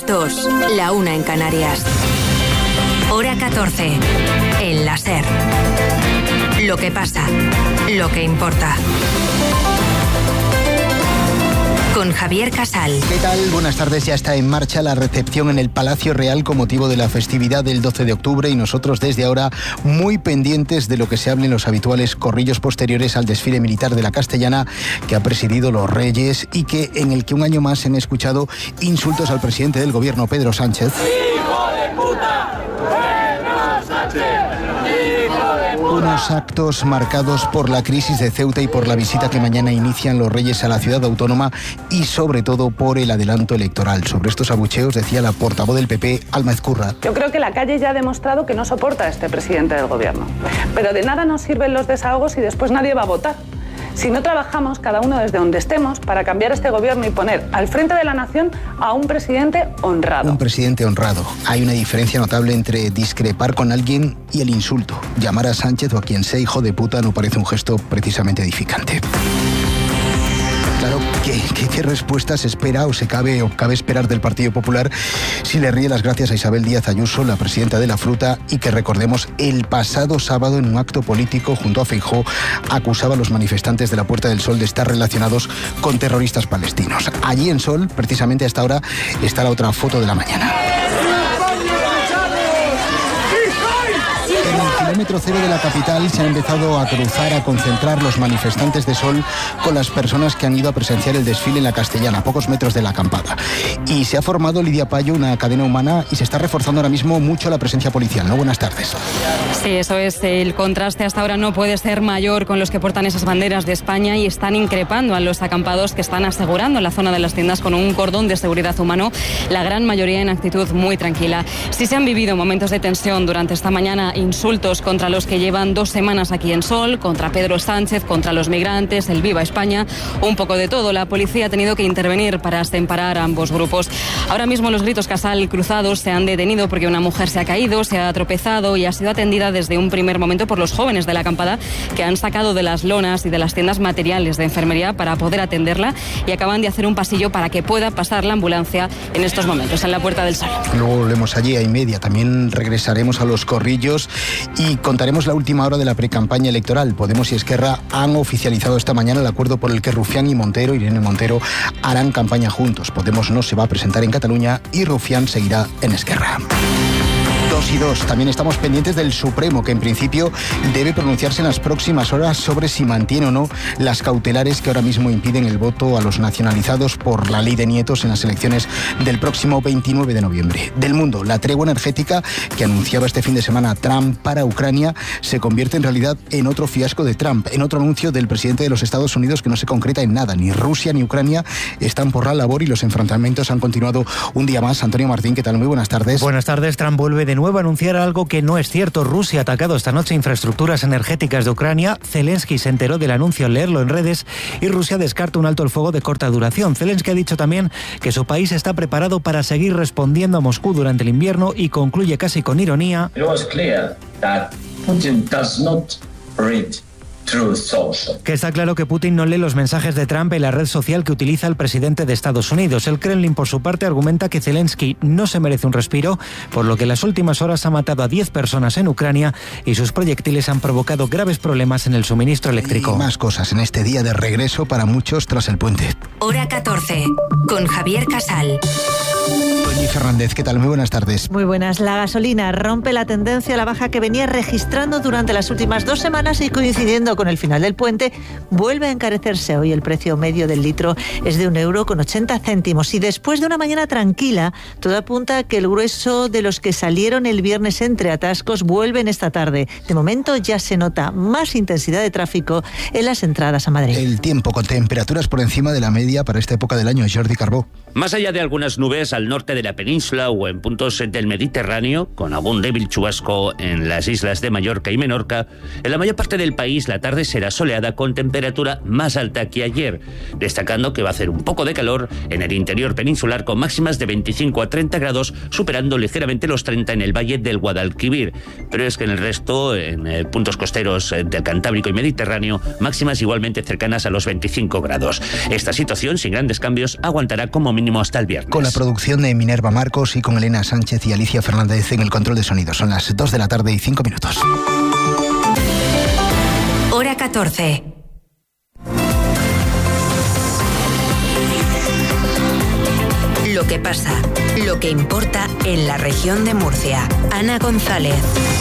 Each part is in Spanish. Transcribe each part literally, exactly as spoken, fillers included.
dos, la una en Canarias. Hora catorce, en la SER. Lo que pasa, lo que importa. Con Javier Casal. ¿Qué tal? Buenas tardes. Ya está en marcha la recepción en el Palacio Real con motivo de la festividad del doce de octubre y nosotros desde ahora muy pendientes de lo que se hable en los habituales corrillos posteriores al desfile militar de la Castellana que ha presidido los Reyes y que en el que un año más se han escuchado insultos al presidente del gobierno, Pedro Sánchez. ¡Hijo de puta! ¡Pedro Sánchez! Unos actos marcados por la crisis de Ceuta y por la visita que mañana inician los Reyes a la ciudad autónoma y sobre todo por el adelanto electoral. Sobre estos abucheos decía la portavoz del P P, Alma Ezcurra. Yo creo que la calle ya ha demostrado que no soporta a este presidente del gobierno. Pero de nada nos sirven los desahogos y después nadie va a votar. Si no trabajamos, cada uno desde donde estemos, para cambiar este gobierno y poner al frente de la nación a un presidente honrado. Un presidente honrado. Hay una diferencia notable entre discrepar con alguien y el insulto. Llamar a Sánchez o a quien sea hijo de puta no parece un gesto precisamente edificante. Claro, ¿qué, qué, qué respuesta se espera o se cabe o cabe esperar del Partido Popular si le ríe las gracias a Isabel Díaz Ayuso, la presidenta de la Fruta, y que recordemos el pasado sábado en un acto político junto a Feijóo acusaba a los manifestantes de la Puerta del Sol de estar relacionados con terroristas palestinos? Allí en Sol, precisamente a esta hora, está la otra foto de la mañana. En el kilómetro cero de la capital se han empezado a cruzar, a concentrar los manifestantes de Sol con las personas que han ido a presenciar el desfile en la Castellana, a pocos metros de la acampada. Y se ha formado, Lidia Payo, una cadena humana y se está reforzando ahora mismo mucho la presencia policial, ¿no? Buenas tardes. Sí, eso es. El contraste hasta ahora no puede ser mayor con los que portan esas banderas de España y están increpando a los acampados que están asegurando la zona de las tiendas con un cordón de seguridad humano, la gran mayoría en actitud muy tranquila. Sí se han vivido momentos de tensión durante esta mañana, insultos contra los que llevan dos semanas aquí en Sol, contra Pedro Sánchez, contra los migrantes, el Viva España, un poco de todo. La policía ha tenido que intervenir para separar a ambos grupos. Ahora mismo los gritos Casal cruzados se han detenido porque una mujer se ha caído, se ha tropezado y ha sido atendida desde un primer momento por los jóvenes de la acampada que han sacado de las lonas y de las tiendas materiales de enfermería para poder atenderla y acaban de hacer un pasillo para que pueda pasar la ambulancia en estos momentos en la Puerta del Sol. Luego volvemos allí a y media. También regresaremos a los corrillos y contaremos la última hora de la precampaña electoral. Podemos y Esquerra han oficializado esta mañana el acuerdo por el que Rufián y Montero, Irene Montero, harán campaña juntos. Podemos no se va a presentar en Cataluña y Rufián seguirá en Esquerra. Dos y dos. También estamos pendientes del Supremo, que en principio debe pronunciarse en las próximas horas sobre si mantiene o no las cautelares que ahora mismo impiden el voto a los nacionalizados por la ley de nietos en las elecciones del próximo veintinueve de noviembre. Del mundo, la tregua energética que anunciaba este fin de semana Trump para Ucrania se convierte en realidad en otro fiasco de Trump, en otro anuncio del presidente de los Estados Unidos que no se concreta en nada. Ni Rusia ni Ucrania están por la labor y los enfrentamientos han continuado un día más. Antonio Martín, ¿qué tal? Muy buenas tardes. Buenas tardes. Trump vuelve de nuevo a anunciar algo que no es cierto. Rusia ha atacado esta noche infraestructuras energéticas de Ucrania. Zelensky se enteró del anuncio al leerlo en redes y Rusia descarta un alto el fuego de corta duración. Zelensky ha dicho también que su país está preparado para seguir respondiendo a Moscú durante el invierno y concluye casi con ironía. It was clear that Putin does not read Que está claro que Putin no lee los mensajes de Trump en la red social que utiliza el presidente de Estados Unidos. El Kremlin, por su parte, argumenta que Zelensky no se merece un respiro, por lo que en las últimas horas ha matado a diez personas en Ucrania y sus proyectiles han provocado graves problemas en el suministro eléctrico. Y más cosas en este día de regreso para muchos tras el puente. Hora catorce, con Javier Casal. Doña Fernández, ¿qué tal? Muy buenas tardes. Muy buenas. La gasolina rompe la tendencia a la baja que venía registrando durante las últimas dos semanas y coincidiendo con el final del puente, vuelve a encarecerse. Hoy el precio medio del litro es de un euro con ochenta céntimos. Y después de una mañana tranquila, todo apunta a que el grueso de los que salieron el viernes entre atascos vuelven esta tarde. De momento ya se nota más intensidad de tráfico en las entradas a Madrid. El tiempo con temperaturas por encima de la media para esta época del año. Jordi Carbó. Más allá de algunas nubes al norte de la península o en puntos del Mediterráneo, con algún débil chubasco en las islas de Mallorca y Menorca, en la mayor parte del país la tarde será soleada con temperatura más alta que ayer, destacando que va a hacer un poco de calor en el interior peninsular con máximas de veinticinco a treinta grados, superando ligeramente los treinta en el valle del Guadalquivir. Pero es que en el resto, en eh, puntos costeros eh, del Cantábrico y Mediterráneo, máximas igualmente cercanas a los veinticinco grados. Esta situación, sin grandes cambios, aguantará como mínimo hasta el viernes. Con la producción producción de Minerva Marcos y con Elena Sánchez y Alicia Fernández en el control de sonido. Son las dos de la tarde y cinco minutos. Hora catorce. Lo que pasa, lo que importa en la región de Murcia. Ana González.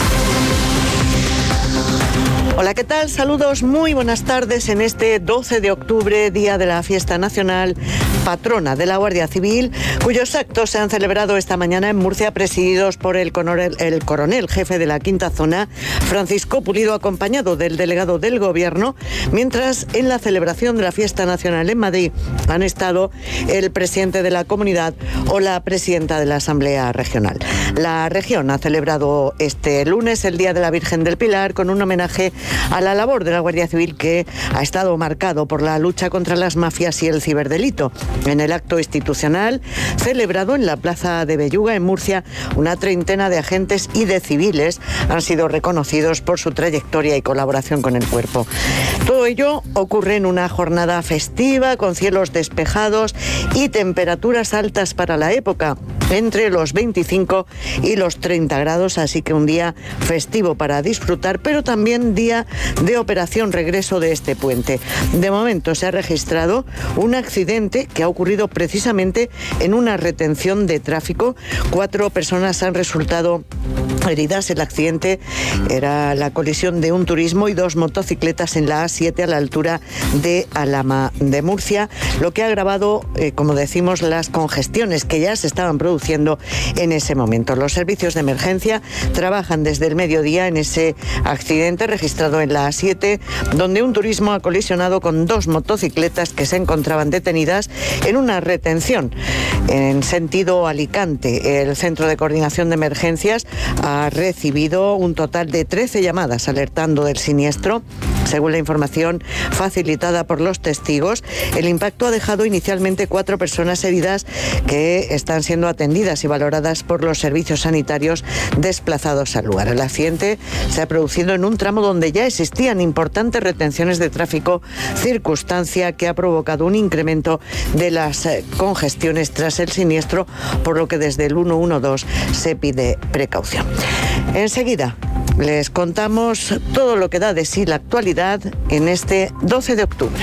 Hola, ¿qué tal? Saludos, muy buenas tardes en este doce de octubre, día de la fiesta nacional, patrona de la Guardia Civil, cuyos actos se han celebrado esta mañana en Murcia, presididos por el coronel, el coronel jefe de la quinta zona, Francisco Pulido, acompañado del delegado del Gobierno, mientras en la celebración de la fiesta nacional en Madrid han estado el presidente de la comunidad o la presidenta de la Asamblea Regional. La región ha celebrado este lunes el Día de la Virgen del Pilar con un homenaje a la labor de la Guardia Civil, que ha estado marcado por la lucha contra las mafias y el ciberdelito. En el acto institucional celebrado en la Plaza de Belluga, en Murcia, una treintena de agentes y de civiles han sido reconocidos por su trayectoria y colaboración con el cuerpo. Todo ello ocurre en una jornada festiva, con cielos despejados y temperaturas altas para la época, entre los veinticinco y los treinta grados, así que un día festivo para disfrutar, pero también día de operación regreso de este puente. De momento se ha registrado un accidente que ha ocurrido precisamente en una retención de tráfico. Cuatro personas han resultado heridas. El accidente era la colisión de un turismo y dos motocicletas en la A siete a la altura de Alhama de Murcia, lo que ha agravado, eh, como decimos, las congestiones que ya se estaban produciendo en ese momento. Los servicios de emergencia trabajan desde el mediodía en ese accidente registrado en la A siete, donde un turismo ha colisionado con dos motocicletas que se encontraban detenidas en una retención en sentido Alicante. El Centro de Coordinación de Emergencias ha recibido un total de trece llamadas alertando del siniestro. Según la información facilitada por los testigos, el impacto ha dejado inicialmente cuatro personas heridas que están siendo atendidas y valoradas por los servicios sanitarios desplazados al lugar. El accidente se ha producido en un tramo donde ya existían importantes retenciones de tráfico, circunstancia que ha provocado un incremento de las congestiones tras el siniestro, por lo que desde el ciento doce se pide precaución. Enseguida les contamos todo lo que da de sí la actualidad en este doce de octubre.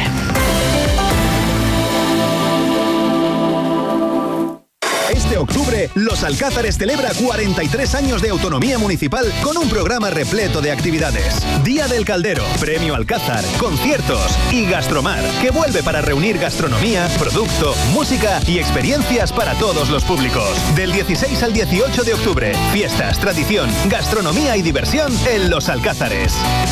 Este octubre, Los Alcázares celebra cuarenta y tres años de autonomía municipal con un programa repleto de actividades. Día del Caldero, Premio Alcázar, conciertos y Gastromar, que vuelve para reunir gastronomía, producto, música y experiencias para todos los públicos. Del dieciséis al dieciocho de octubre, fiestas, tradición, gastronomía y diversión en Los Alcázares.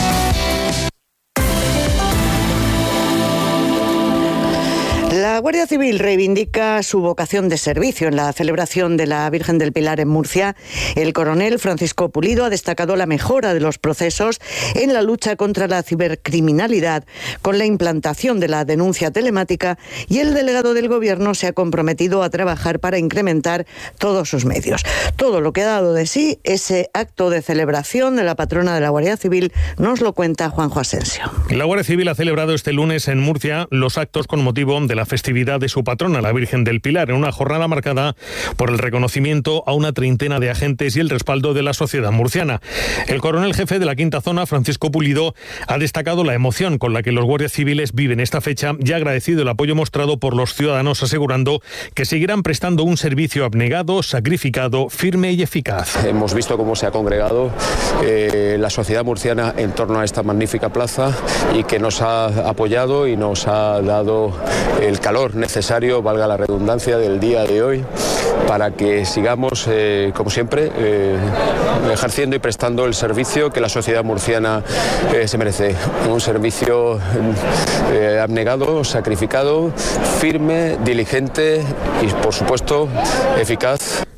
La Guardia Civil reivindica su vocación de servicio. En la celebración de la Virgen del Pilar en Murcia, el coronel Francisco Pulido ha destacado la mejora de los procesos en la lucha contra la cibercriminalidad con la implantación de la denuncia telemática, y el delegado del Gobierno se ha comprometido a trabajar para incrementar todos sus medios. Todo lo que ha dado de sí ese acto de celebración de la patrona de la Guardia Civil nos lo cuenta Juanjo Asensio. La Guardia Civil ha celebrado este lunes en Murcia los actos con motivo de la festividad de su patrona, la Virgen del Pilar, en una jornada marcada por el reconocimiento a una treintena de agentes y el respaldo de la sociedad murciana. El coronel jefe de la quinta zona, Francisco Pulido, ha destacado la emoción con la que los guardias civiles viven esta fecha y ha agradecido el apoyo mostrado por los ciudadanos, asegurando que seguirán prestando un servicio abnegado, sacrificado, firme y eficaz. Hemos visto cómo se ha congregado eh, la sociedad murciana en torno a esta magnífica plaza y que nos ha apoyado y nos ha dado el calor necesario, valga la redundancia, del día de hoy para que sigamos, eh, como siempre, eh, ejerciendo y prestando el servicio que la sociedad murciana eh, se merece. Un servicio eh, abnegado, sacrificado, firme, diligente y, por supuesto, eficaz.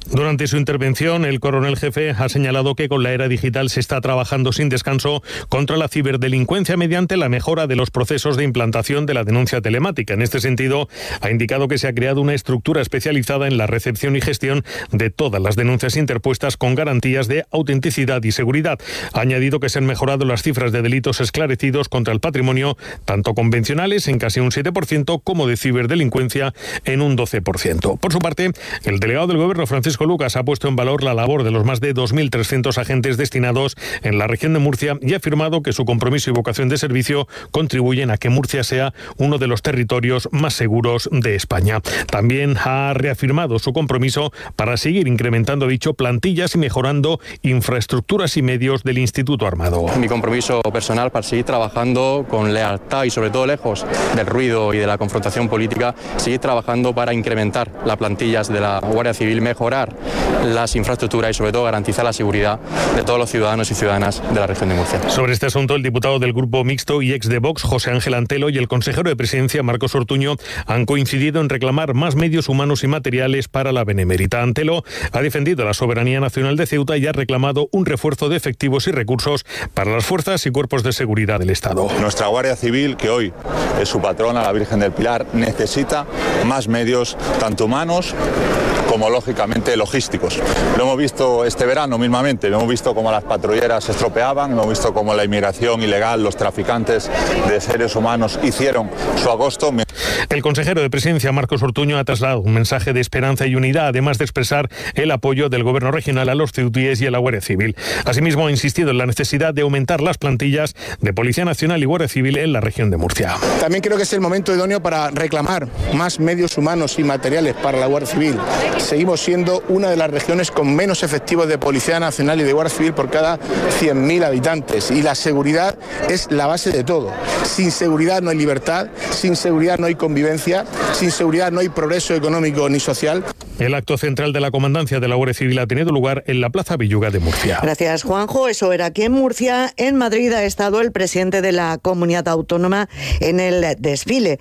Durante su intervención, el coronel jefe ha señalado que con la era digital se está trabajando sin descanso contra la ciberdelincuencia mediante la mejora de los procesos de implantación de la denuncia telemática. En este sentido, ha indicado que se ha creado una estructura especializada en la recepción y gestión de todas las denuncias interpuestas con garantías de autenticidad y seguridad. Ha añadido que se han mejorado las cifras de delitos esclarecidos contra el patrimonio, tanto convencionales en casi un siete por ciento como de ciberdelincuencia en un doce por ciento. Por su parte, el delegado del Gobierno, Francisco Lucas, ha puesto en valor la labor de los más de dos mil trescientos agentes destinados en la región de Murcia y ha afirmado que su compromiso y vocación de servicio contribuyen a que Murcia sea uno de los territorios más seguros de España. También ha reafirmado su compromiso para seguir incrementando, dicho, plantillas y mejorando infraestructuras y medios del Instituto Armado. Mi compromiso personal para seguir trabajando con lealtad y sobre todo lejos del ruido y de la confrontación política, seguir trabajando para incrementar las plantillas de la Guardia Civil, mejorar las infraestructuras y sobre todo garantizar la seguridad de todos los ciudadanos y ciudadanas de la región de Murcia. Sobre este asunto, el diputado del Grupo Mixto y ex de Vox, José Ángel Antelo, y el consejero de Presidencia, Marcos Ortuño, han coincidido en reclamar más medios humanos y materiales para la Benemérita. Antelo ha defendido la soberanía nacional de Ceuta y ha reclamado un refuerzo de efectivos y recursos para las fuerzas y cuerpos de seguridad del Estado. Nuestra Guardia Civil, que hoy es su patrona, la Virgen del Pilar, necesita más medios, tanto humanos como lógicamente logísticos. Lo hemos visto este verano mismamente, lo hemos visto cómo las patrulleras se estropeaban, lo hemos visto cómo la inmigración ilegal, los traficantes de seres humanos hicieron su agosto. El consejero de Presidencia, Marcos Ortuño, ha trasladado un mensaje de esperanza y unidad, además de expresar el apoyo del Gobierno regional a los ceutíes y a la Guardia Civil. Asimismo, ha insistido en la necesidad de aumentar las plantillas de Policía Nacional y Guardia Civil en la región de Murcia. También creo que es el momento idóneo para reclamar más medios humanos y materiales para la Guardia Civil. Seguimos siendo una de las regiones con menos efectivos de Policía Nacional y de Guardia Civil por cada cien mil habitantes, y la seguridad es la base de todo. Sin seguridad no hay libertad, sin seguridad no hay convivencia, sin seguridad no hay progreso económico ni social. El acto central de la comandancia de la Guardia Civil ha tenido lugar en la Plaza Villuga de Murcia. Gracias, Juanjo. Eso era aquí en Murcia. En Madrid ha estado el presidente de la comunidad autónoma en el desfile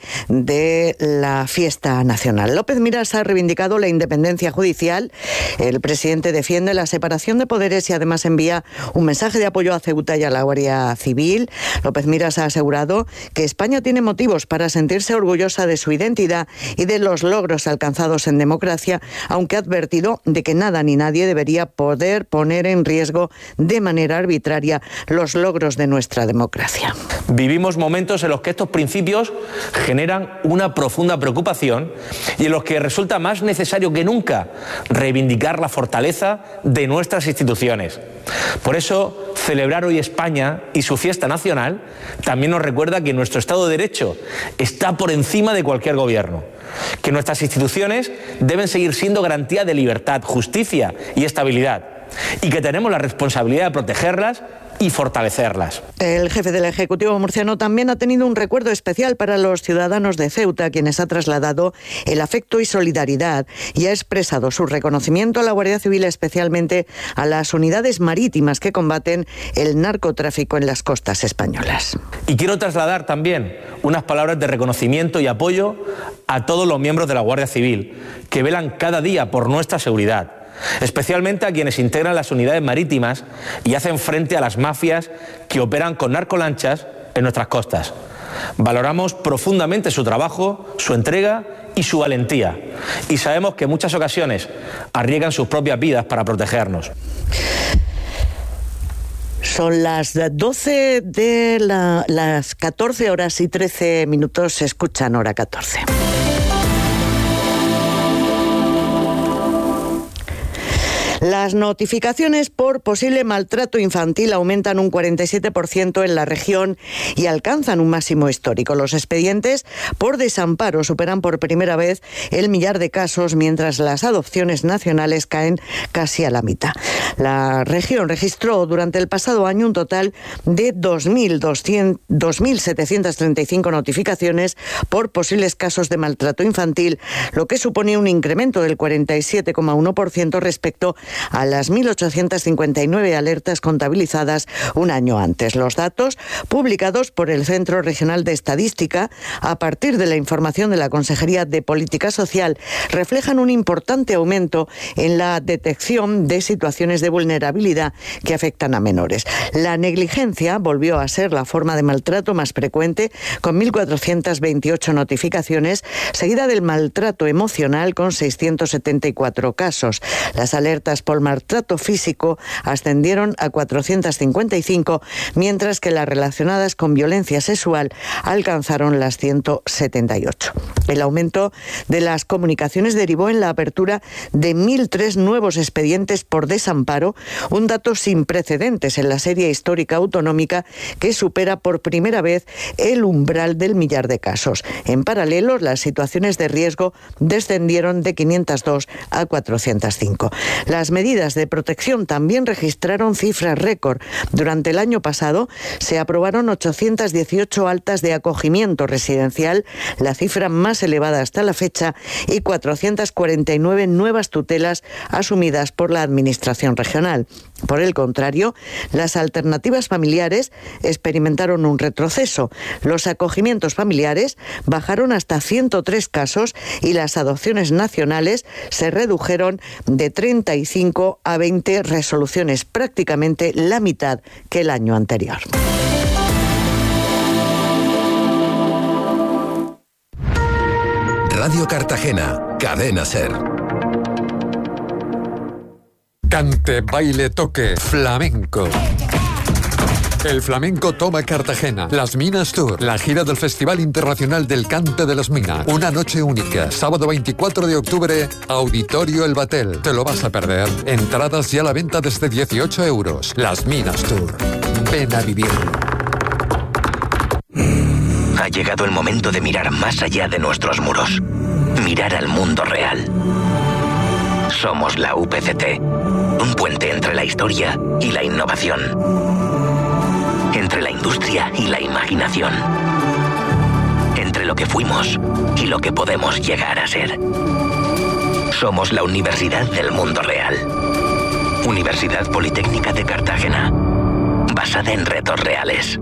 de la fiesta nacional. López Miras ha reivindicado la independencia judicial. El presidente defiende la separación de poderes y además envía un mensaje de apoyo a Ceuta y a la Guardia Civil. López Miras ha asegurado que España tiene motivos para sentirse orgullosa de su identidad y de los logros alcanzados en democracia, aunque ha advertido de que nada ni nadie debería poder poner en riesgo de manera arbitraria los logros de nuestra democracia. Vivimos momentos en los que estos principios generan una profunda preocupación y en los que resulta más necesario que nunca reivindicar la fortaleza de nuestras instituciones. Por eso, celebrar hoy España y su fiesta nacional también nos recuerda que nuestro Estado de Derecho está por encima de cualquier gobierno, que nuestras instituciones deben seguir siendo garantía de libertad, justicia y estabilidad, y que tenemos la responsabilidad de protegerlas y fortalecerlas. El jefe del Ejecutivo murciano también ha tenido un recuerdo especial para los ciudadanos de Ceuta, a quienes ha trasladado el afecto y solidaridad, y ha expresado su reconocimiento a la Guardia Civil, especialmente a las unidades marítimas que combaten el narcotráfico en las costas españolas. Y quiero trasladar también unas palabras de reconocimiento y apoyo a todos los miembros de la Guardia Civil, que velan cada día por nuestra seguridad, especialmente a quienes integran las unidades marítimas y hacen frente a las mafias que operan con narcolanchas en nuestras costas. Valoramos profundamente su trabajo, su entrega y su valentía, y sabemos que en muchas ocasiones arriesgan sus propias vidas para protegernos. Son las doce de la, las catorce horas y trece minutos, se escuchan Hora catorce. Las notificaciones por posible maltrato infantil aumentan un cuarenta y siete por ciento en la región y alcanzan un máximo histórico. Los expedientes por desamparo superan por primera vez el millar de casos, mientras las adopciones nacionales caen casi a la mitad. La región registró durante el pasado año un total de dos mil setecientas treinta y cinco notificaciones por posibles casos de maltrato infantil, lo que supone un incremento del cuarenta y siete coma uno por ciento respecto a las mil ochocientas cincuenta y nueve alertas contabilizadas un año antes. Los datos, publicados por el Centro Regional de Estadística, a partir de la información de la Consejería de Política Social, reflejan un importante aumento en la detección de situaciones de vulnerabilidad que afectan a menores. La negligencia volvió a ser la forma de maltrato más frecuente, con mil cuatrocientas veintiocho notificaciones, seguida del maltrato emocional con seiscientos setenta y cuatro casos. Las alertas por maltrato físico ascendieron a cuatrocientas cincuenta y cinco, mientras que las relacionadas con violencia sexual alcanzaron las ciento setenta y ocho. El aumento de las comunicaciones derivó en la apertura de mil tres nuevos expedientes por desamparo, un dato sin precedentes en la serie histórica autonómica que supera por primera vez el umbral del millar de casos. En paralelo, las situaciones de riesgo descendieron de quinientas dos a cuatrocientas cinco. Las medidas de protección también registraron cifras récord. Durante el año pasado se aprobaron ochocientas dieciocho altas de acogimiento residencial, la cifra más elevada hasta la fecha, y cuatrocientas cuarenta y nueve nuevas tutelas asumidas por la Administración regional. Por el contrario, las alternativas familiares experimentaron un retroceso. Los acogimientos familiares bajaron hasta ciento tres casos y las adopciones nacionales se redujeron de treinta y cinco a veinte resoluciones, prácticamente la mitad que el año anterior. Radio Cartagena, Cadena SER. Cante, baile, toque, flamenco. El flamenco toma Cartagena. Las Minas Tour, la gira del Festival Internacional del Cante de las Minas. Una noche única. Sábado veinticuatro de octubre, Auditorio El Batel. ¿Te lo vas a perder? Entradas ya a la venta desde dieciocho euros. Las Minas Tour. Ven a vivirlo. Ha llegado el momento de mirar más allá de nuestros muros. Mirar al mundo real. Somos la U P C T. Un puente entre la historia y la innovación. Entre la industria y la imaginación. Entre lo que fuimos y lo que podemos llegar a ser. Somos la Universidad del Mundo Real. Universidad Politécnica de Cartagena. Basada en retos reales.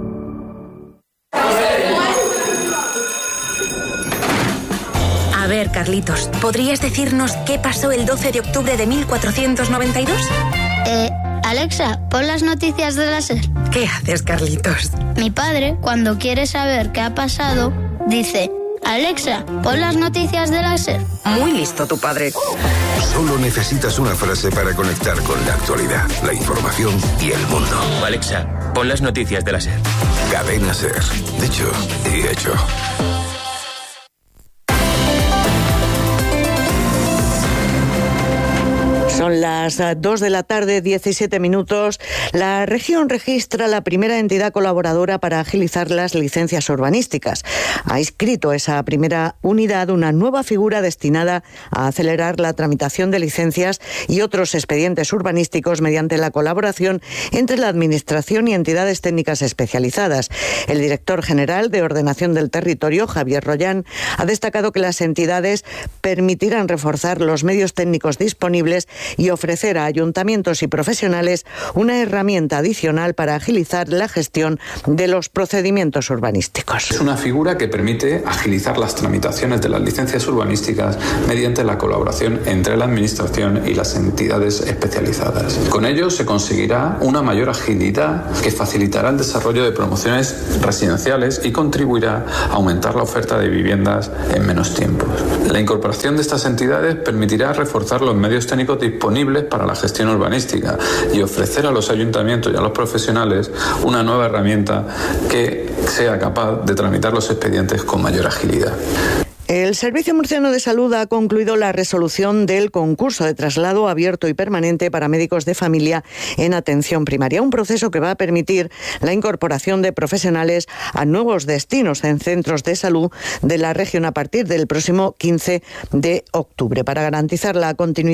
A ver, Carlitos, ¿podrías decirnos qué pasó el doce de octubre de mil cuatrocientos noventa y dos? Eh, Alexa, pon las noticias de la SER. ¿Qué haces, Carlitos? Mi padre, cuando quiere saber qué ha pasado, dice: Alexa, pon las noticias de la SER. Muy listo tu padre. Solo necesitas una frase para conectar con la actualidad, la información y el mundo. Alexa, pon las noticias de la SER. Cadena SER. Dicho y hecho. Son las dos de la tarde, diecisiete minutos. La región registra la primera entidad colaboradora para agilizar las licencias urbanísticas. Ha inscrito esa primera unidad una nueva figura destinada a acelerar la tramitación de licencias y otros expedientes urbanísticos mediante la colaboración entre la Administración y entidades técnicas especializadas. El director general de Ordenación del Territorio, Javier Rollán, ha destacado que las entidades permitirán reforzar los medios técnicos disponibles y ofrecer a ayuntamientos y profesionales una herramienta adicional para agilizar la gestión de los procedimientos urbanísticos. Es una figura que permite agilizar las tramitaciones de las licencias urbanísticas mediante la colaboración entre la Administración y las entidades especializadas. Con ello se conseguirá una mayor agilidad que facilitará el desarrollo de promociones residenciales y contribuirá a aumentar la oferta de viviendas en menos tiempo. La incorporación de estas entidades permitirá reforzar los medios técnicos disponibles para la gestión urbanística y ofrecer a los ayuntamientos y a los profesionales una nueva herramienta que sea capaz de tramitar los expedientes con mayor agilidad. El Servicio Murciano de Salud ha concluido la resolución del concurso de traslado abierto y permanente para médicos de familia en atención primaria, un proceso que va a permitir la incorporación de profesionales a nuevos destinos en centros de salud de la región a partir del próximo quince de octubre. Para garantizar la continuidad